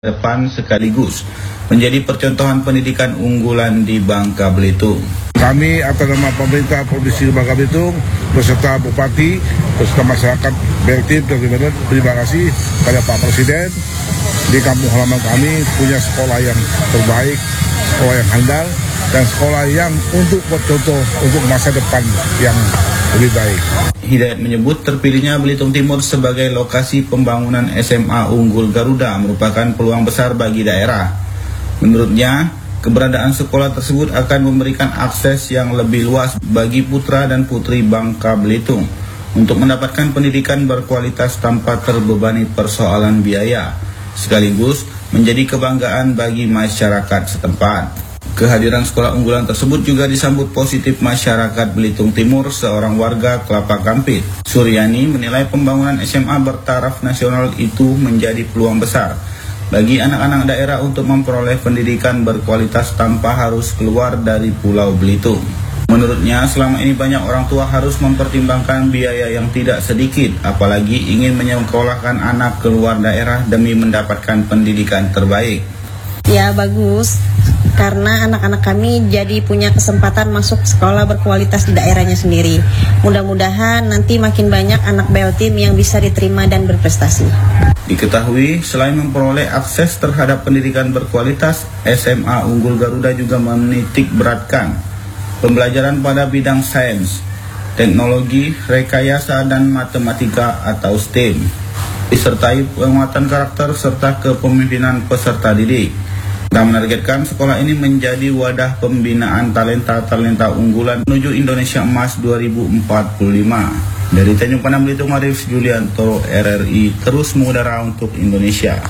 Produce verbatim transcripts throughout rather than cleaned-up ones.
depan sekaligus menjadi percontohan pendidikan unggulan di Bangka Belitung. Kami atas nama pemerintah Provinsi Bangka Belitung beserta Bupati beserta masyarakat Beltib dan terima kasih pada Pak Presiden. Di kampung halaman kami punya sekolah yang terbaik, sekolah yang handal, dan sekolah yang untuk contoh untuk masa depan yang lebih baik. Hidayat menyebut terpilihnya Belitung Timur sebagai lokasi pembangunan S M A unggul Garuda merupakan peluang besar bagi daerah. Menurutnya, keberadaan sekolah tersebut akan memberikan akses yang lebih luas bagi putra dan putri Bangka Belitung untuk mendapatkan pendidikan berkualitas tanpa terbebani persoalan biaya, sekaligus menjadi kebanggaan bagi masyarakat setempat. Kehadiran sekolah unggulan tersebut juga disambut positif masyarakat Belitung Timur. Seorang warga Kelapa Kampit, Suryani, menilai pembangunan S M A bertaraf nasional itu menjadi peluang besar bagi anak-anak daerah untuk memperoleh pendidikan berkualitas tanpa harus keluar dari Pulau Belitung. Menurutnya, selama ini banyak orang tua harus mempertimbangkan biaya yang tidak sedikit, apalagi ingin menyekolahkan anak ke luar daerah demi mendapatkan pendidikan terbaik. Ya bagus, karena anak-anak kami jadi punya kesempatan masuk sekolah berkualitas di daerahnya sendiri. Mudah-mudahan nanti makin banyak anak Beltim yang bisa diterima dan berprestasi. Diketahui, selain memperoleh akses terhadap pendidikan berkualitas, S M A Unggul Garuda juga menitik beratkan pembelajaran pada bidang sains, teknologi, rekayasa, dan matematika atau S T E M, disertai penguatan karakter serta kepemimpinan peserta didik. Dan menargetkan sekolah ini menjadi wadah pembinaan talenta-talenta unggulan menuju Indonesia Emas dua ribu empat puluh lima. Dari Tanjung Panang Belitung, Arif Julianto, R R I, terus mengudara untuk Indonesia.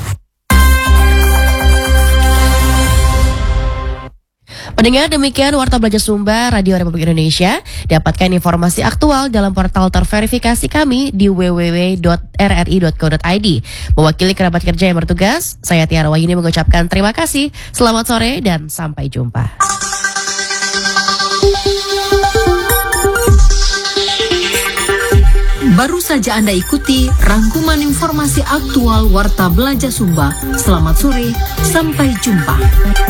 Pendengar, demikian Warta Belajar Sumba Radio Republik Indonesia. Dapatkan informasi aktual dalam portal terverifikasi kami di w w w dot r r i dot co dot i d. Mewakili kerabat kerja yang bertugas, saya Tiara Wahyuni mengucapkan terima kasih. Selamat sore dan sampai jumpa. Baru saja Anda ikuti rangkuman informasi aktual Warta Belajar Sumba. Selamat sore, sampai jumpa.